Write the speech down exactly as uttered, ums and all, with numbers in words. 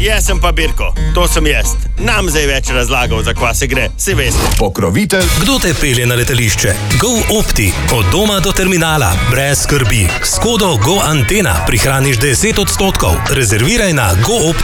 Jaz sem pa Birko, to sem jaz. Nam zdaj več razlagal, za kva se gre, si veste. Pokrovitelj. Kdo te pelje na letališče? GoOpti. Od doma do terminala. Brez skrbi. S kodo GoAntena prihraniš deset odstotkov. Rezerviraj na GoOpti.